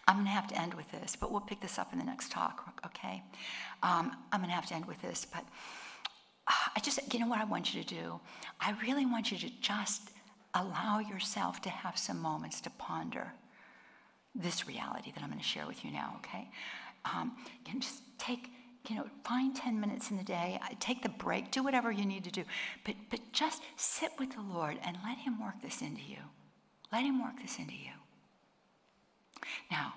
I'm going to have to end with this, but we'll pick this up in the next talk, okay? I'm going to have to end with this, but you know what I want you to do? I really want you to just allow yourself to have some moments to ponder this reality that I'm going to share with you now, okay? You can just find 10 minutes in the day, take the break, do whatever you need to do, but just sit with the Lord and let him work this into you. Let him work this into you. Now,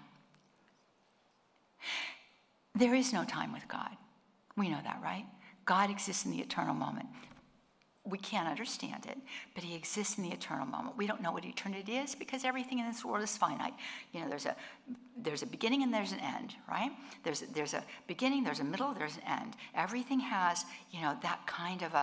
there is no time with God. We know that, right? God exists in the eternal moment. We can't understand it, but he exists in the eternal moment. We don't know what eternity is because everything in this world is finite. There's a beginning and there's an end, right? There's a beginning, there's a middle, there's an end. Everything has, that kind of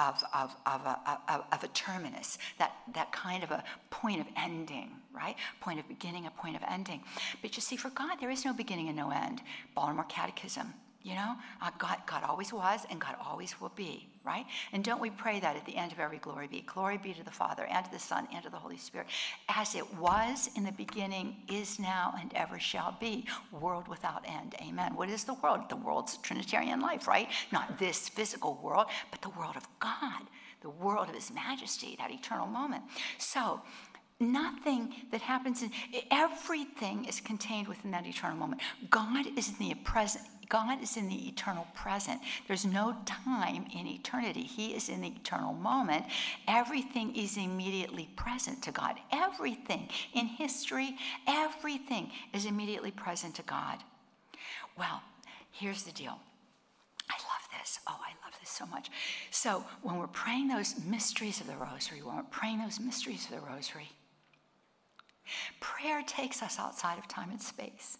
a terminus, that kind of a point of ending, right? Point of beginning, a point of ending. But you see, for God, there is no beginning and no end. Baltimore Catechism. God always was and God always will be, right? And don't we pray that at the end of every glory be? Glory be to the Father and to the Son and to the Holy Spirit, as it was in the beginning, is now, and ever shall be, world without end. Amen. What is the world? The world's Trinitarian life, right? Not this physical world, but the world of God, the world of his majesty, that eternal moment. So, nothing that happens everything is contained within that eternal moment. God is in the present. God is in the eternal present. There's no time in eternity. He is in the eternal moment. Everything is immediately present to God. Everything in history, everything is immediately present to God. Well, here's the deal. I love this. Oh, I love this so much. So when we're praying those mysteries of the rosary, prayer takes us outside of time and space.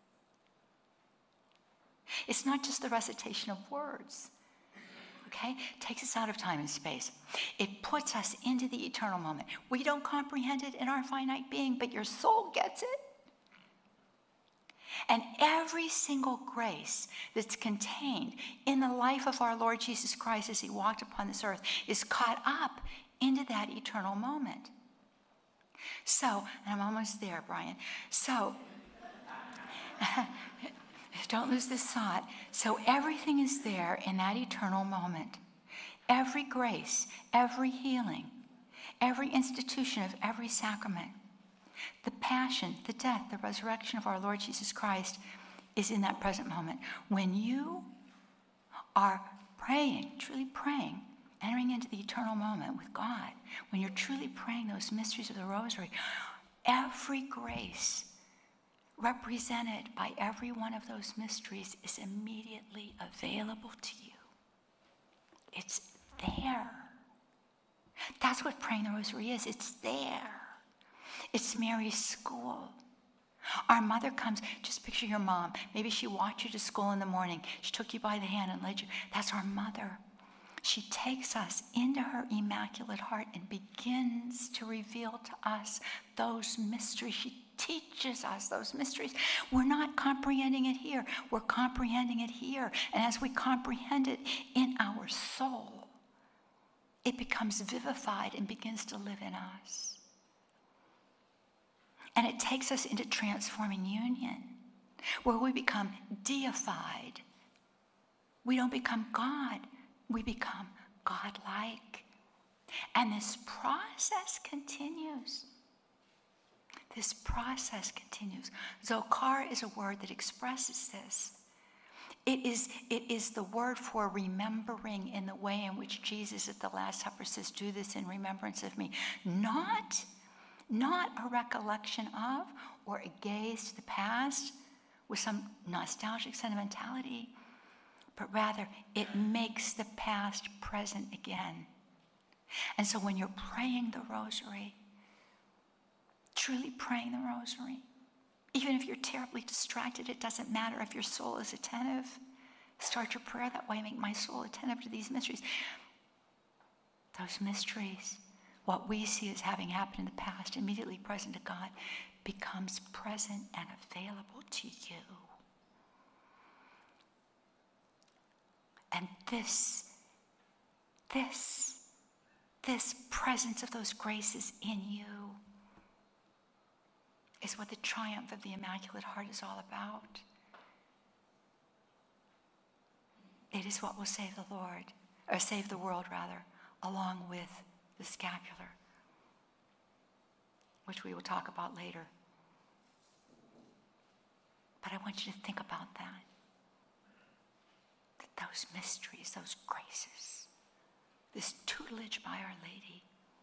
It's not just the recitation of words, okay? It takes us out of time and space. It puts us into the eternal moment. We don't comprehend it in our finite being, but your soul gets it. And every single grace that's contained in the life of our Lord Jesus Christ as he walked upon this earth is caught up into that eternal moment. So, and I'm almost there, Brian. So, don't lose this thought. So everything is there in that eternal moment. Every grace, every healing, every institution of every sacrament, the passion, the death, the resurrection of our Lord Jesus Christ is in that present moment. When you are praying, truly praying, entering into the eternal moment with God, when you're truly praying those mysteries of the rosary, every grace represented by every one of those mysteries is immediately available to you. It's there. That's what praying the rosary is. It's there. It's Mary's school. Our mother comes, just picture your mom. Maybe she walked you to school in the morning. She took you by the hand and led you. That's our mother. She takes us into her immaculate heart and begins to reveal to us those mysteries. She teaches us those mysteries. We're not comprehending it here. We're comprehending it here. And as we comprehend it in our soul, it becomes vivified and begins to live in us. And it takes us into transforming union, where we become deified. We don't become God. We become God-like. And this process continues. This process continues. Zokar is a word that expresses this. It is the word for remembering in the way in which Jesus at the Last Supper says, do this in remembrance of me. Not a recollection of or a gaze to the past with some nostalgic sentimentality, but rather it makes the past present again. And so when you're praying the rosary, truly praying the rosary, even if you're terribly distracted, it doesn't matter if your soul is attentive. Start your prayer that way. Make my soul attentive to these mysteries. Those mysteries, what we see as having happened in the past, immediately present to God, becomes present and available to you. And this presence of those graces in you is what the triumph of the Immaculate Heart is all about. It is what will save the Lord, or save the world rather, along with the scapular, which we will talk about later. But I want you to think about that. That those mysteries, those graces, this tutelage by Our Lady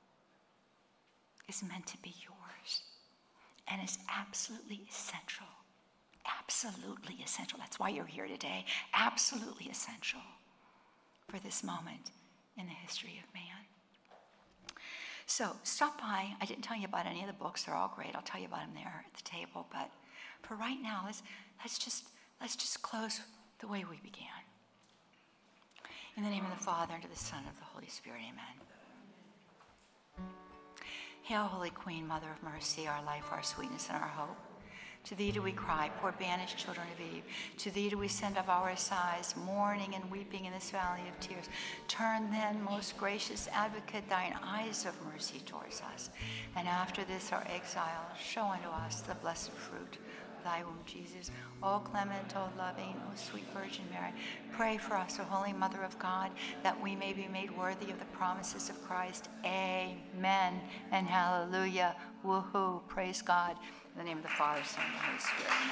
is meant to be yours and is absolutely essential. Absolutely essential. That's why you're here today. Absolutely essential for this moment in the history of man. So stop by. I didn't tell you about any of the books. They're all great. I'll tell you about them there at the table. But for right now, let's just close the way we began. In the name of the Father, and of the Son, and of the Holy Spirit, amen. Hail, Holy Queen, Mother of Mercy, our life, our sweetness, and our hope. To thee do we cry, poor banished children of Eve. To thee do we send up our sighs, mourning and weeping in this valley of tears. Turn then, most gracious Advocate, thine eyes of mercy towards us. And after this our exile, show unto us the blessed fruit of thy womb, Jesus. O clement, O loving, O sweet Virgin Mary, pray for us, O Holy Mother of God, that we may be made worthy of the promises of Christ. Amen and hallelujah. Woohoo. Praise God. In the name of the Father, Son, and the Holy Spirit.